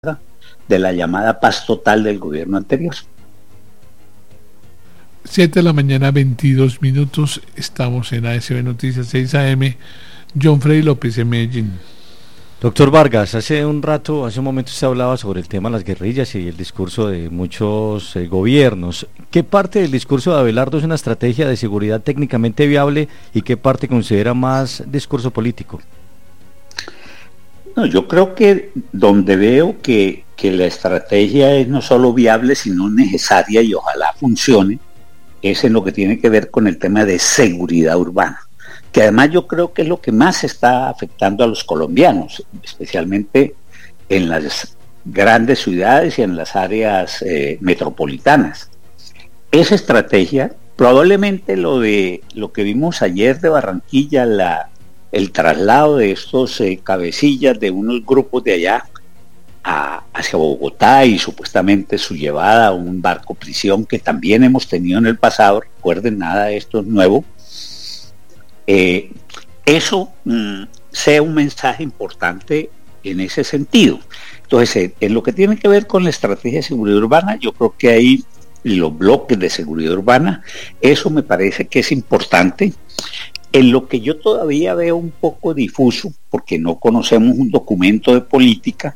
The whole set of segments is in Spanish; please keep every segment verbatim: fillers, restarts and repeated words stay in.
de la llamada paz total del gobierno anterior. siete de la mañana, veintidós minutos, estamos en A S B Noticias seis A M. John Freddy López en Medellín. Doctor Vargas, hace un rato, hace un momento usted hablaba sobre el tema de las guerrillas y el discurso de muchos eh, gobiernos. ¿Qué parte del discurso de Abelardo es una estrategia de seguridad técnicamente viable y qué parte considera más discurso político? No, yo creo que donde veo que, que la estrategia es no solo viable, sino necesaria y ojalá funcione, es en lo que tiene que ver con el tema de seguridad urbana, que además yo creo que es lo que más está afectando a los colombianos, especialmente en las grandes ciudades y en las áreas eh, metropolitanas. Esa estrategia, probablemente lo de lo que vimos ayer de Barranquilla, la, el traslado de estos eh, cabecillas de unos grupos de allá a, hacia Bogotá y supuestamente su llevada a un barco prisión que también hemos tenido en el pasado, recuerden, nada de esto es nuevo. Eh, eso mm, sea un mensaje importante en ese sentido. Entonces, eh, en lo que tiene que ver con la estrategia de seguridad urbana, yo creo que ahí los bloques de seguridad urbana, eso me parece que es importante. En lo que yo todavía veo un poco difuso, porque no conocemos un documento de política,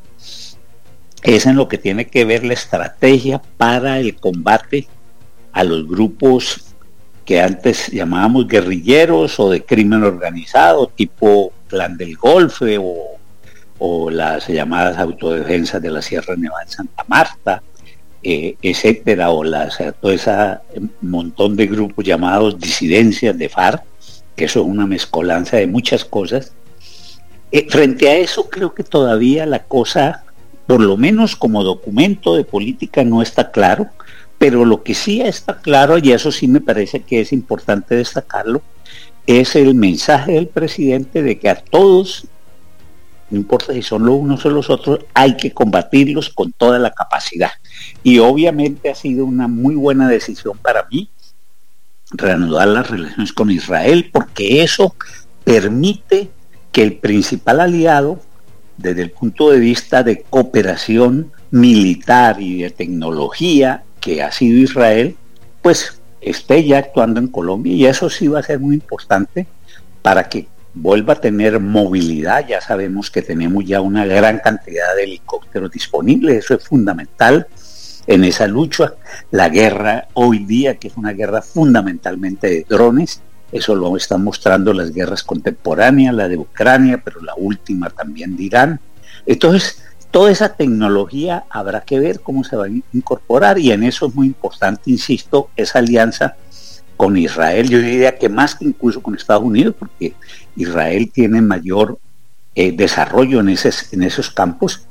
es en lo que tiene que ver la estrategia para el combate a los grupos que antes llamábamos guerrilleros o de crimen organizado, tipo Clan del Golfo o, o las llamadas autodefensas de la Sierra Nevada de Santa Marta, eh, etcétera, o las, todo ese montón de grupos llamados disidencias de FARC, que eso es una mezcolanza de muchas cosas. Eh, frente a eso creo que todavía la cosa, por lo menos como documento de política, no está claro. Pero lo que sí está claro, y eso sí me parece que es importante destacarlo, es el mensaje del presidente de que a todos, no importa si son los unos o los otros, hay que combatirlos con toda la capacidad. Y obviamente ha sido una muy buena decisión para mí reanudar las relaciones con Israel, porque eso permite que el principal aliado, desde el punto de vista de cooperación militar y de tecnología, que ha sido Israel, pues esté ya actuando en Colombia, y eso sí va a ser muy importante para que vuelva a tener movilidad. Ya sabemos que tenemos ya una gran cantidad de helicópteros disponibles, eso es fundamental en esa lucha. La guerra hoy día, que es una guerra fundamentalmente de drones, eso lo están mostrando las guerras contemporáneas, la de Ucrania, pero la última también de Irán. Entonces, toda esa tecnología habrá que ver cómo se va a incorporar, y en eso es muy importante, insisto, esa alianza con Israel. Yo diría que más que incluso con Estados Unidos, porque Israel tiene mayor eh, desarrollo en, ese, en esos campos,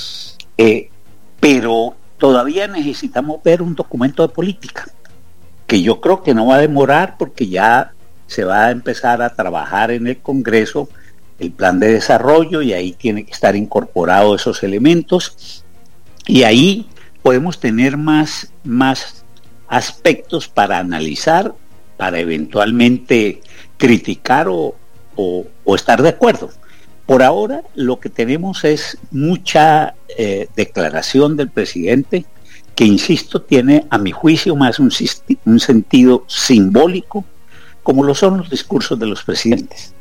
eh, pero todavía necesitamos ver un documento de política, que yo creo que no va a demorar, porque ya se va a empezar a trabajar en el Congreso el plan de desarrollo, y ahí tiene que estar incorporado esos elementos, y ahí podemos tener más, más aspectos para analizar, para eventualmente criticar o, o, o estar de acuerdo. Por ahora lo que tenemos es mucha eh, declaración del presidente, que insisto, tiene a mi juicio más un, un sentido simbólico, como lo son los discursos de los presidentes.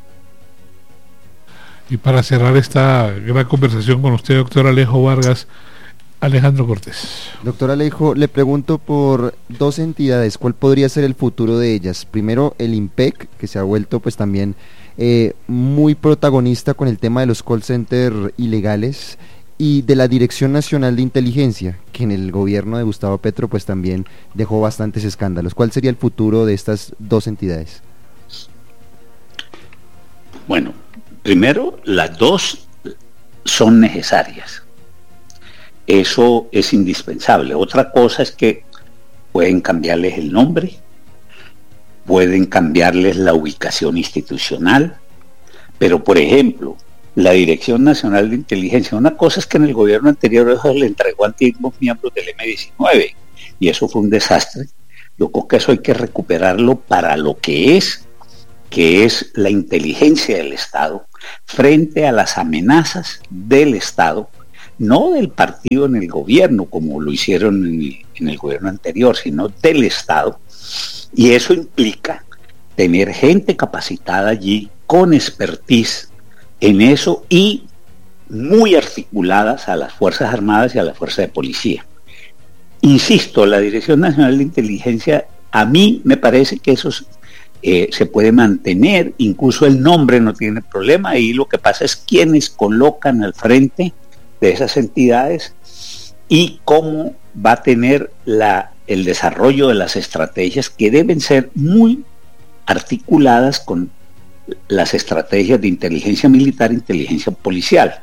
Y para cerrar esta gran conversación con usted, doctor Alejo Vargas, Alejandro Cortés. Doctor Alejo, le pregunto por dos entidades, ¿cuál podría ser el futuro de ellas? Primero, el IMPEC, que se ha vuelto pues también eh, muy protagonista con el tema de los call centers ilegales, y de la Dirección Nacional de Inteligencia, que en el gobierno de Gustavo Petro pues también dejó bastantes escándalos. ¿Cuál sería el futuro de estas dos entidades? Bueno, primero, las dos son necesarias. Eso es indispensable. Otra cosa es que pueden cambiarles el nombre, pueden cambiarles la ubicación institucional, pero por ejemplo, la Dirección Nacional de Inteligencia, una cosa es que en el gobierno anterior eso le entregó a antiguos miembros del eme diecinueve, y eso fue un desastre. Yo creo que eso hay que recuperarlo para lo que es, que es la inteligencia del Estado frente a las amenazas del Estado no del partido en el gobierno, como lo hicieron en el, en el gobierno anterior, sino del Estado. Y eso implica tener gente capacitada allí, con expertise en eso y muy articuladas a las Fuerzas Armadas y a la Fuerza de Policía. Insisto, la Dirección Nacional de Inteligencia, a mí me parece que eso eh, se puede mantener, incluso el nombre no tiene problema, y lo que pasa es quienes colocan al frente de esas entidades y cómo va a tener la, el desarrollo de las estrategias que deben ser muy articuladas con las estrategias de inteligencia militar e inteligencia policial.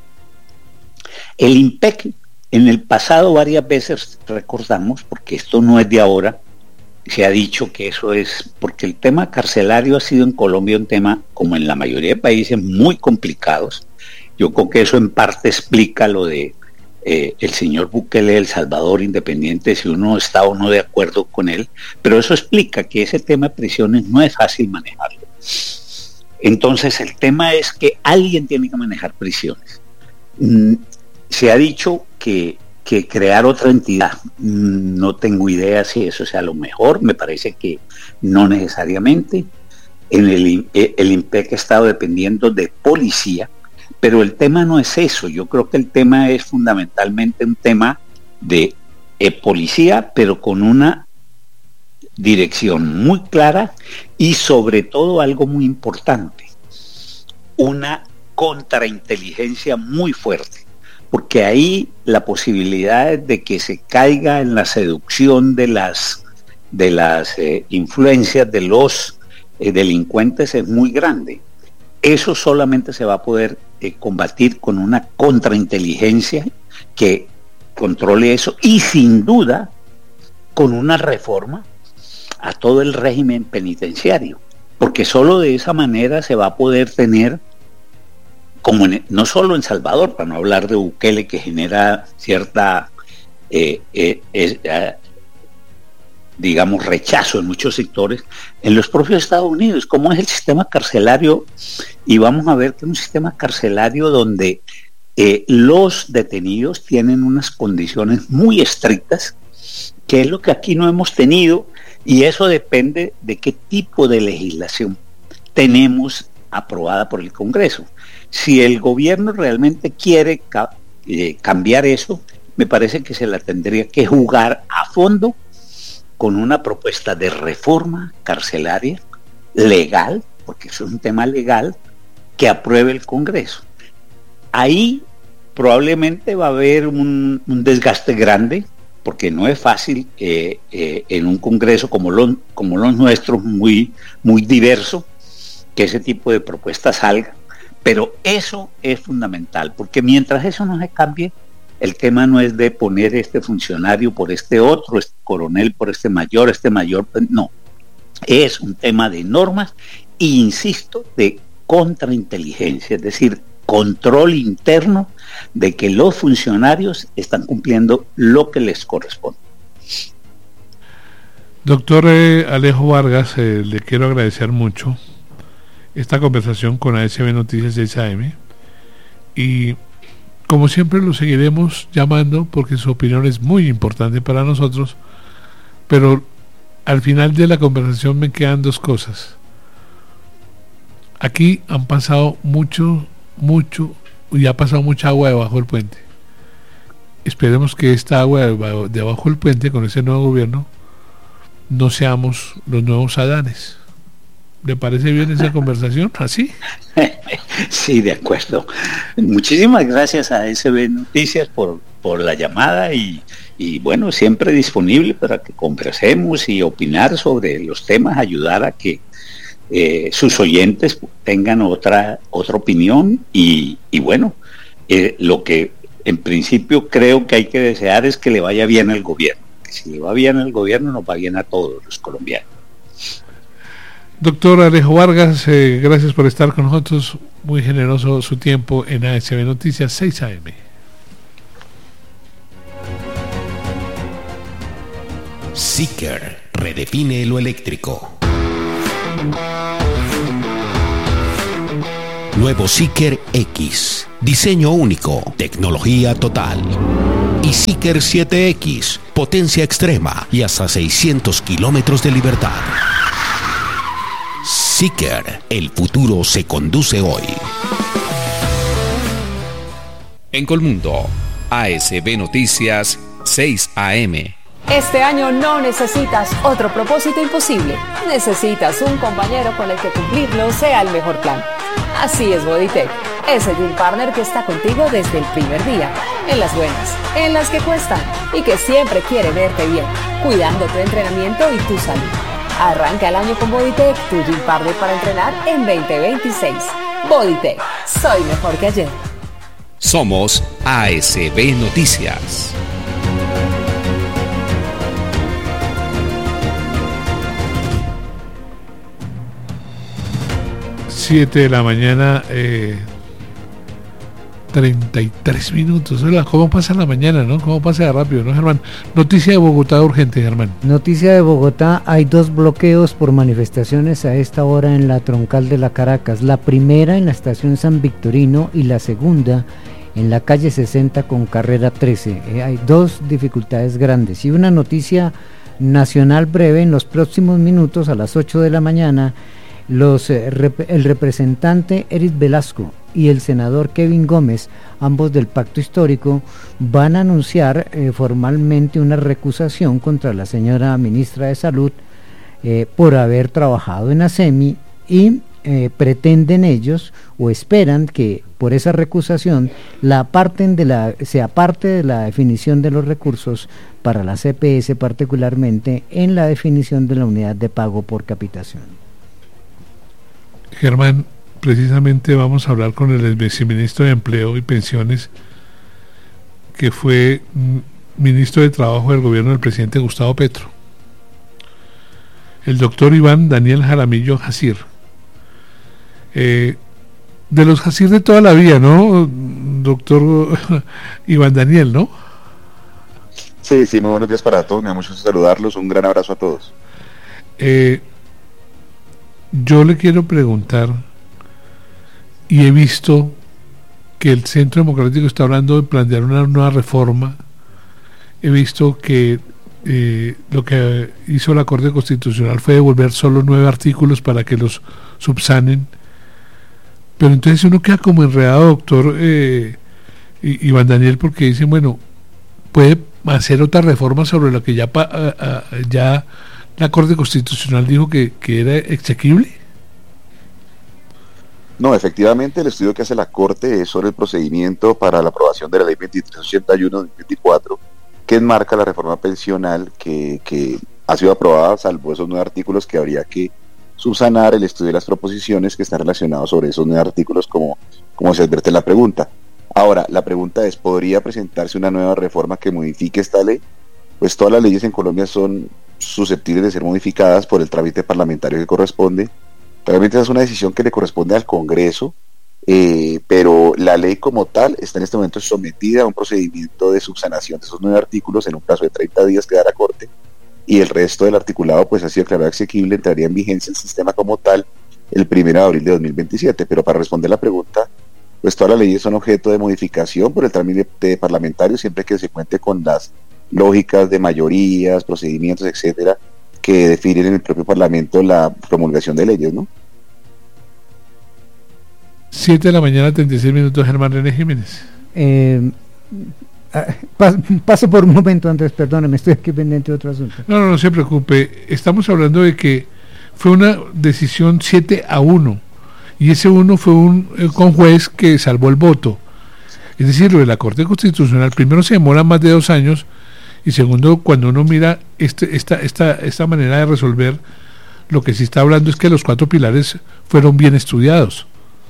El IMPEC, en el pasado varias veces recordamos, porque esto no es de ahora, se ha dicho que eso es porque el tema carcelario ha sido en Colombia un tema, como en la mayoría de países, muy complicados. Yo creo que eso en parte explica lo de eh, el señor Bukele, El Salvador independiente, si uno está o no de acuerdo con él, pero eso explica que ese tema de prisiones no es fácil manejarlo. Entonces el tema es que alguien tiene que manejar prisiones. Mm, se ha dicho que, que crear otra entidad, mm, no tengo idea si eso sea lo mejor, me parece que no necesariamente. En el, el IMPEC ha estado dependiendo de policía, pero el tema no es eso. Yo creo que el tema es fundamentalmente un tema de eh, policía, pero con una dirección muy clara y sobre todo algo muy importante, una contrainteligencia muy fuerte, porque ahí la posibilidad de que se caiga en la seducción de las, de las eh, influencias de los eh, delincuentes es muy grande. Eso solamente se va a poder eh, combatir con una contrainteligencia que controle eso y sin duda con una reforma a todo el régimen penitenciario, porque solo de esa manera se va a poder tener, como en, no solo en Salvador, para no hablar de Bukele, que genera cierta eh, eh, eh, digamos rechazo en muchos sectores, en los propios Estados Unidos, como es el sistema carcelario, y vamos a ver que es un sistema carcelario donde eh, los detenidos tienen unas condiciones muy estrictas, que es lo que aquí no hemos tenido. Y eso depende de qué tipo de legislación tenemos aprobada por el Congreso. Si el gobierno realmente quiere ca- eh, cambiar eso, me parece que se la tendría que jugar a fondo con una propuesta de reforma carcelaria legal, porque eso es un tema legal, que apruebe el Congreso. Ahí probablemente va a haber un, un desgaste grande, porque no es fácil eh, eh, en un Congreso como, lo, como los nuestros, muy, muy diverso, que ese tipo de propuestas salga. Pero eso es fundamental, porque mientras eso no se cambie, el tema no es de poner este funcionario por este otro, este coronel por este mayor, este mayor, no. Es un tema de normas e, insisto, de contrainteligencia, es decir, control interno de que los funcionarios están cumpliendo lo que les corresponde. Doctor eh, Alejo Vargas, eh, le quiero agradecer mucho esta conversación con A S B Noticias seis A M, y como siempre lo seguiremos llamando porque su opinión es muy importante para nosotros, pero al final de la conversación me quedan dos cosas. Aquí han pasado mucho mucho y ha pasado mucha agua debajo del puente. Esperemos que esta agua debajo del puente, con ese nuevo gobierno, no seamos los nuevos Adanes. ¿Le parece bien esa conversación? ¿Así? Sí, de acuerdo. Muchísimas gracias a A S B Noticias por, por la llamada y, y bueno, siempre disponible para que conversemos y opinar sobre los temas, ayudar a que Eh, sus oyentes tengan otra otra opinión y, y bueno, eh, lo que en principio creo que hay que desear es que le vaya bien al gobierno, que si le va bien al gobierno nos va bien a todos los colombianos. Doctor Alejo Vargas, eh, gracias por estar con nosotros, muy generoso su tiempo en A S B Noticias seis A M. Seeker redefine lo eléctrico. Nuevo Seeker X, diseño único, tecnología total. Y Seeker siete X, potencia extrema y hasta seiscientos kilómetros de libertad. Seeker, el futuro se conduce hoy. En Colmundo, A S B Noticias, seis A M. Este año no necesitas otro propósito imposible. Necesitas un compañero con el que cumplirlo sea el mejor plan. Así es Bodytech, ese Gym Partner que está contigo desde el primer día, en las buenas, en las que cuestan y que siempre quiere verte bien, cuidando tu entrenamiento y tu salud. Arranca el año con Bodytech, tu Gym Partner para entrenar en veinte veintiséis. Bodytech, soy mejor que ayer. Somos A S B Noticias. siete de la mañana, eh, treinta y tres minutos. Hola, ¿cómo pasa la mañana, no? ¿Cómo pasa de rápido, no, Germán? Noticia de Bogotá urgente, Germán. Noticia de Bogotá, hay dos bloqueos por manifestaciones a esta hora en la troncal de la Caracas. La primera en la estación San Victorino y la segunda en la calle sesenta con carrera trece. Eh, hay dos dificultades grandes. Y una noticia nacional breve, en los próximos minutos a las ocho de la mañana, Los, eh, rep el representante Eric Velasco y el senador Kevin Gómez, ambos del Pacto Histórico, van a anunciar eh, formalmente una recusación contra la señora ministra de Salud eh, por haber trabajado en ASEMI y eh, pretenden ellos o esperan que por esa recusación la aparten de la, se aparte de la definición de los recursos para la C P S, particularmente en la definición de la unidad de pago por capitación. Germán, precisamente vamos a hablar con el viceministro de Empleo y Pensiones, que fue ministro de Trabajo del gobierno del presidente Gustavo Petro, el doctor Iván Daniel Jaramillo Jacir. Eh, de los Jacir de toda la vida, ¿no, doctor Iván Daniel, no? Sí, sí, muy buenos días para todos, me da mucho gusto saludarlos, un gran abrazo a todos. Eh, Yo le quiero preguntar, y he visto que el Centro Democrático está hablando de plantear una nueva reforma. He visto que eh, lo que hizo la Corte Constitucional fue devolver solo nueve artículos para que los subsanen. Pero entonces uno queda como enredado, doctor eh, Iván Daniel, porque dicen, bueno, puede hacer otra reforma sobre lo que ya, pa, a, a, ya la Corte Constitucional dijo que, que era exequible. No, efectivamente el estudio que hace la Corte es sobre el procedimiento para la aprobación de la ley veintitrés ochenta y uno de veinticuatro, que enmarca la reforma pensional que, que ha sido aprobada, salvo esos nueve artículos que habría que subsanar. El estudio de las proposiciones que están relacionados sobre esos nueve artículos, como, como se advierte en la pregunta. Ahora, la pregunta es, ¿podría presentarse una nueva reforma que modifique esta ley? Pues todas las leyes en Colombia son susceptibles de ser modificadas por el trámite parlamentario que corresponde. Realmente esa es una decisión que le corresponde al Congreso, eh, pero la ley como tal está en este momento sometida a un procedimiento de subsanación de esos nueve artículos en un plazo de treinta días que da la Corte, y el resto del articulado pues ha sido declarado exequible, entraría en vigencia el sistema como tal el primero de abril de dos mil veintisiete. Pero para responder la pregunta, pues todas las leyes son objeto de modificación por el trámite parlamentario siempre que se cuente con las lógicas de mayorías, procedimientos, etcétera, que definen en el propio Parlamento la promulgación de leyes, ¿no? siete de la mañana, treinta y seis minutos, Germán René Jiménez. Eh, pas, paso por un momento antes, perdóneme, estoy aquí pendiente de otro asunto. No, no, no se preocupe, estamos hablando de que fue una decisión siete a uno, y ese uno fue un eh, con juez que salvó el voto. Es decir, lo de la Corte Constitucional, primero se demora más de dos años, y segundo, cuando uno mira este, esta, esta, esta manera de resolver, lo que sí está hablando es que los cuatro pilares fueron bien estudiados.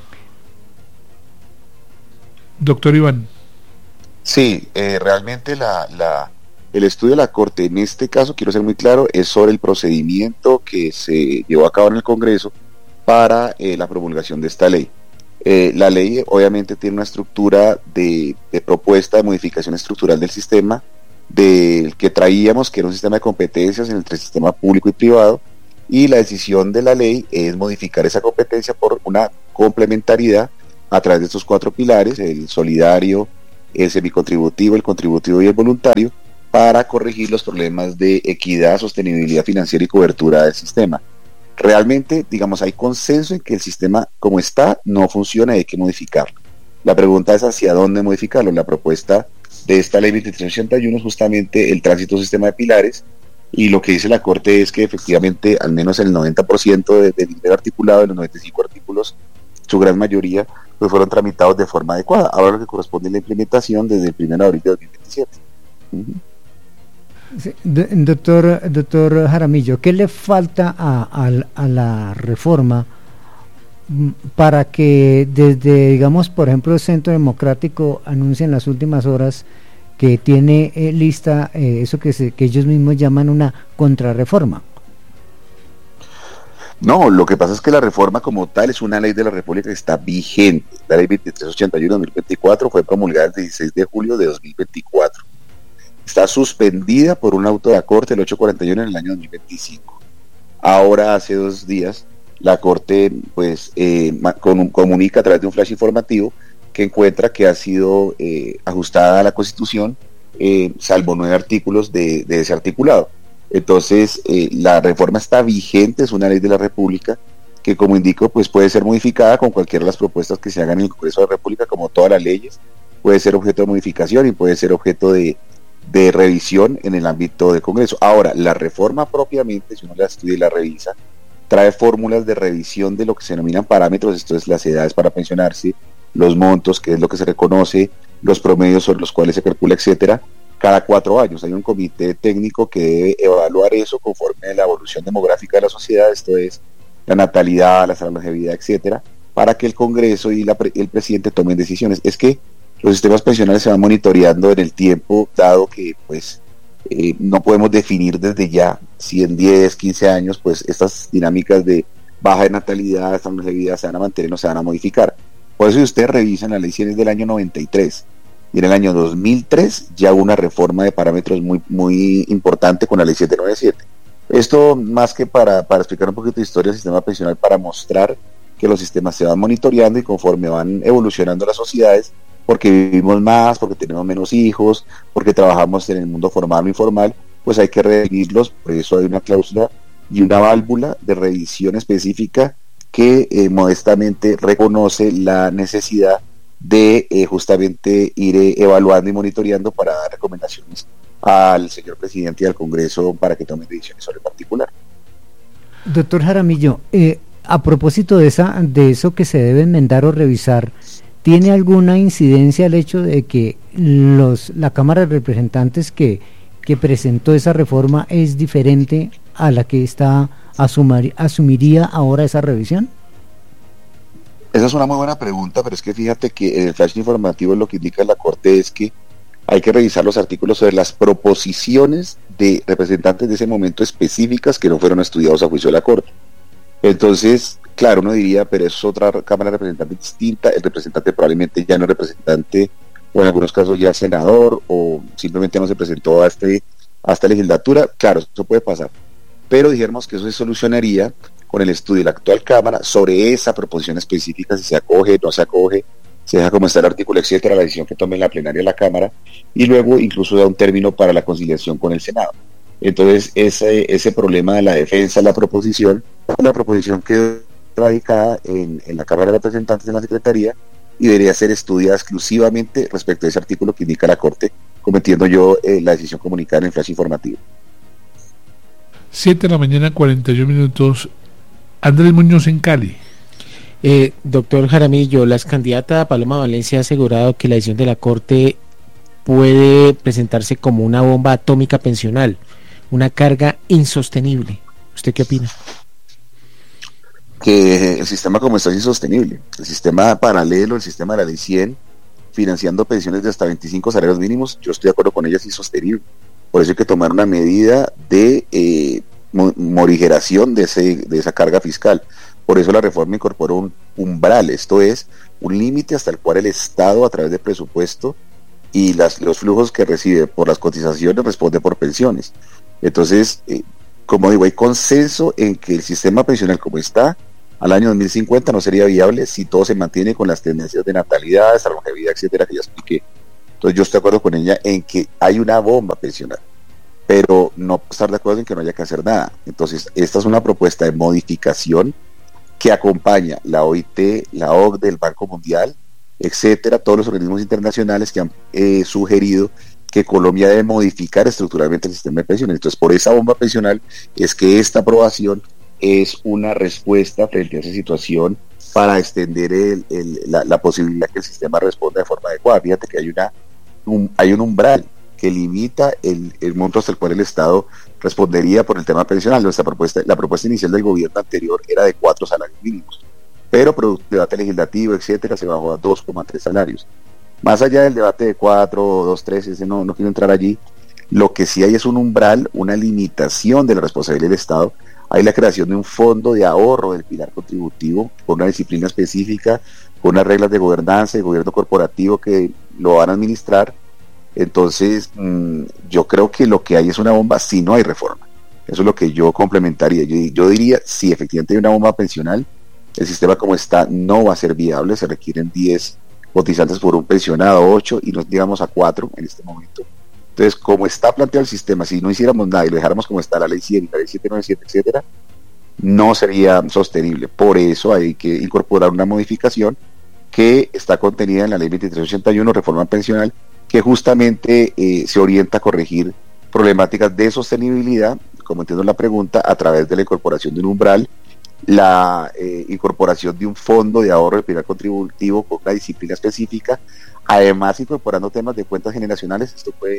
Doctor Iván. Sí, eh, realmente la, la, el estudio de la Corte, en este caso, quiero ser muy claro, es sobre el procedimiento que se llevó a cabo en el Congreso para eh, la promulgación de esta ley. Eh, la ley obviamente tiene una estructura de, de propuesta de modificación estructural del sistema, del que traíamos, que era un sistema de competencias entre el sistema público y privado, y la decisión de la ley es modificar esa competencia por una complementariedad a través de estos cuatro pilares, el solidario, el semicontributivo, el contributivo y el voluntario, para corregir los problemas de equidad, sostenibilidad financiera y cobertura del sistema. Realmente, digamos, hay consenso en que el sistema como está no funciona y hay que modificarlo. La pregunta es hacia dónde modificarlo. La propuesta de esta ley veintitrés ochenta y uno es justamente el tránsito sistema de pilares, y lo que dice la Corte es que efectivamente al menos el noventa por ciento de, del dinero articulado, de los noventa y cinco artículos, su gran mayoría, pues fueron tramitados de forma adecuada. Ahora lo que corresponde a la implementación desde el primero de abril de dos mil veintisiete. Uh-huh. Sí, doctor, doctor Jaramillo, ¿qué le falta a, a, a la reforma para que desde, digamos, por ejemplo, el Centro Democrático anuncia en las últimas horas que tiene eh, lista eh, eso que, se, que ellos mismos llaman una contrarreforma? No, lo que pasa es que la reforma como tal es una ley de la República que está vigente. La ley veintitrés ochenta y uno de dos mil veinticuatro fue promulgada el dieciséis de julio de dos mil veinticuatro. Está suspendida por un auto de la Corte, el ochocientos cuarenta y uno, en el año dos mil veinticinco. Ahora, hace dos días, la Corte pues eh, con, comunica a través de un flash informativo que encuentra que ha sido eh, ajustada a la Constitución, eh, salvo nueve artículos de, de ese articulado. Entonces, eh, la reforma está vigente, es una ley de la República que, como indico, pues puede ser modificada con cualquiera de las propuestas que se hagan en el Congreso de la República, como todas las leyes, puede ser objeto de modificación y puede ser objeto de de revisión en el ámbito del Congreso. Ahora, la reforma propiamente, si uno la estudia y la revisa, trae fórmulas de revisión de lo que se denominan parámetros, esto es las edades para pensionarse, los montos, que es lo que se reconoce, los promedios sobre los cuales se calcula, etcétera, cada cuatro años. Hay un comité técnico que debe evaluar eso conforme a la evolución demográfica de la sociedad, esto es la natalidad, la longevidad, etcétera, para que el Congreso y la, el presidente tomen decisiones. Es que los sistemas pensionales se van monitoreando en el tiempo, dado que pues eh, no podemos definir desde ya si en diez, quince años pues estas dinámicas de baja de natalidad, esta longevidad se van a mantener o se van a modificar. Por eso si ustedes revisan, la ley cien es del año noventa y tres, y en el año dos mil tres ya hubo una reforma de parámetros muy, muy importante con la ley setecientos noventa y siete. Esto más que para, para explicar un poquito de historia del sistema pensional, para mostrar que los sistemas se van monitoreando y conforme van evolucionando las sociedades, porque vivimos más, porque tenemos menos hijos, porque trabajamos en el mundo formal o informal, pues hay que revivirlos. Por eso hay una cláusula y una válvula de revisión específica que eh, modestamente reconoce la necesidad de eh, justamente ir eh, evaluando y monitoreando para dar recomendaciones al señor presidente y al Congreso para que tomen decisiones sobre el particular. Doctor Jaramillo, eh, a propósito de, esa, de eso que se debe enmendar o revisar, ¿tiene alguna incidencia el hecho de que los la Cámara de Representantes que, que presentó esa reforma es diferente a la que está asumir, asumiría ahora esa revisión? Esa es una muy buena pregunta, pero es que fíjate que en el flash informativo lo que indica la Corte es que hay que revisar los artículos sobre las proposiciones de representantes de ese momento específicas que no fueron estudiados a juicio de la Corte. Entonces, claro, uno diría, pero es otra Cámara de Representantes distinta, el representante probablemente ya no es representante, o en algunos casos ya senador, o simplemente no se presentó a, este, a esta legislatura. Claro, eso puede pasar, pero dijéramos que eso se solucionaría con el estudio de la actual Cámara sobre esa proposición específica, si se acoge, no se acoge, se deja como está el artículo, etcétera, la decisión que tome la plenaria de la Cámara, y luego incluso da un término para la conciliación con el Senado. Entonces, ese, ese problema de la defensa de la proposición, la proposición quedó radicada en, en la Cámara de Representantes, en la Secretaría, y debería ser estudiada exclusivamente respecto a ese artículo que indica la Corte, cometiendo yo eh, la decisión comunicada en el flash informativo. siete de la mañana, cuarenta y uno minutos. Andrés Muñoz en Cali. Eh, doctor Jaramillo, la ex candidata Paloma Valencia ha asegurado que la decisión de la Corte puede presentarse como una bomba atómica pensional, una carga insostenible. ¿Usted qué opina? Que el sistema como está es insostenible. El sistema paralelo, el sistema de la ley cien, financiando pensiones de hasta veinticinco salarios mínimos, yo estoy de acuerdo con ella, es insostenible. Por eso hay que tomar una medida de eh, morigeración de, ese, de esa carga fiscal. Por eso la reforma incorporó un umbral, esto es, un límite hasta el cual el Estado, a través de presupuesto y las, los flujos que recibe por las cotizaciones, responde por pensiones. Entonces, eh, como digo, hay consenso en que el sistema pensional como está al año dos mil cincuenta no sería viable si todo se mantiene con las tendencias de natalidad, de longevidad, etcétera, que ya expliqué. Entonces yo estoy de acuerdo con ella en que hay una bomba pensional, pero no estar de acuerdo en que no haya que hacer nada. Entonces esta es una propuesta de modificación que acompaña la O I T, la O C D E, el Banco Mundial, etcétera, todos los organismos internacionales que han eh, sugerido que Colombia debe modificar estructuralmente el sistema de pensiones. Entonces por esa bomba pensional es que esta aprobación es una respuesta frente a esa situación para extender el, el, la, la posibilidad que el sistema responda de forma adecuada. Fíjate que hay una un, hay un umbral que limita el, el monto hasta el cual el Estado respondería por el tema pensional. Nuestra propuesta, la propuesta inicial del gobierno anterior era de cuatro salarios mínimos, pero producto del debate legislativo, etcétera, se bajó a dos coma tres salarios. Más allá del debate de cuatro o dos, tres, ese no, no quiero entrar allí. Lo que sí hay es un umbral, una limitación de la responsabilidad del Estado. Hay la creación de un fondo de ahorro del pilar contributivo con una disciplina específica, con unas reglas de gobernanza y gobierno corporativo que lo van a administrar. Entonces mmm, yo creo que lo que hay es una bomba si no hay reforma. Eso es lo que yo complementaría. Yo, yo diría, si efectivamente hay una bomba pensional, el sistema como está no va a ser viable. Se requieren diez cotizantes por un pensionado, ocho, y nos llegamos a cuatro en este momento. Entonces, como está planteado el sistema, si no hiciéramos nada y lo dejáramos como está la ley cien, la ley setecientos noventa y siete, etcétera, no sería sostenible. Por eso hay que incorporar una modificación que está contenida en la ley veintitrés ochenta y uno, reforma pensional, que justamente eh, se orienta a corregir problemáticas de sostenibilidad, como entiendo la pregunta, a través de la incorporación de un umbral, la eh, incorporación de un fondo de ahorro de pilar contributivo con una disciplina específica, además incorporando temas de cuentas generacionales. Esto puede